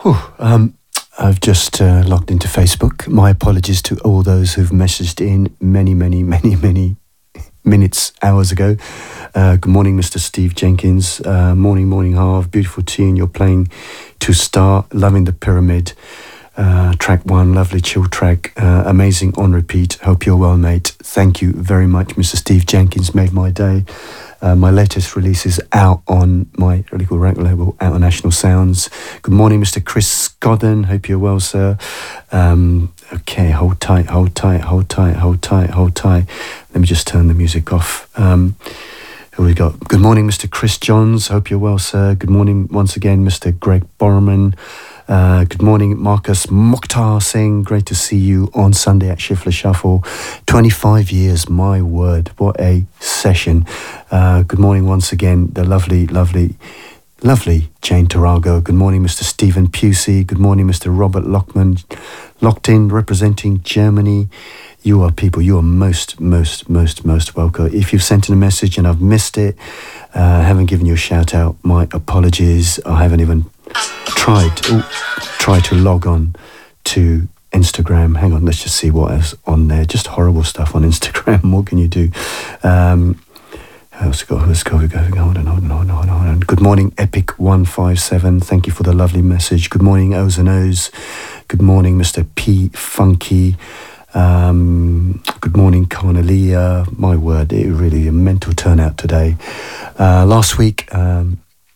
Whew, I've just logged into Facebook. My apologies to all those who've messaged in many minutes, hours ago. Good morning, Mr. Steve Jenkins. Morning, Harv. Beautiful tune you're playing to start. Loving the Pyramid. Track 1, lovely chill track. Amazing on repeat. Hope you're well, mate. Thank you very much, Mr. Steve Jenkins. Made my day. My latest release is out on my illegal rank label, Out on National Sounds. Good morning, Mr. Chris Godden. Hope you're well, sir. Okay, hold tight. Let me just turn the music off. Who we got? Good morning, Mr. Chris Johns. Hope you're well, sir. Good morning once again, Mr. Greg Borman. Good morning, Marcus Mokhtar Singh. Great to see you on Sunday at Shifler Shuffle. 25 years, my word. What a session. Good morning once again, the lovely Jane Tarago. Good morning, Mr. Stephen Pusey. Good morning, Mr. Robert Lockman. Locked in, representing Germany. You are most welcome. If you've sent in a message and I've missed it, haven't given you a shout out, my apologies. I haven't even tried to log on to Instagram. Hang on, let's just see what is on there. Just horrible stuff on Instagram. What can you do? Let's go. Hold on. Good morning, Epic157. Thank you for the lovely message. Good morning, O's and O's. Good morning, Mr. P Funky. Good morning, Carnelia. My word, it really a mental turnout today. Last week, I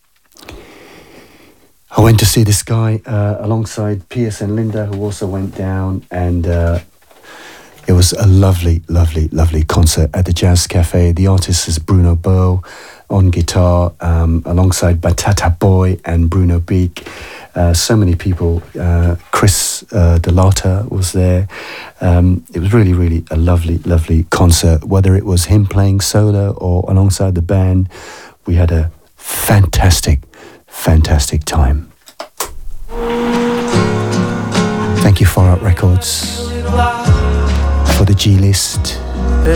went to see this guy alongside Piers and Linda, who also went down, and it was a lovely concert at the Jazz Cafe. The artist is Bruno Burl on guitar, alongside Batata Boy and Bruno Beak. So many people. Chris Delata was there. It was really a lovely concert. Whether it was him playing solo or alongside the band, we had a fantastic time. Thank you, Far Out Records, for the G List.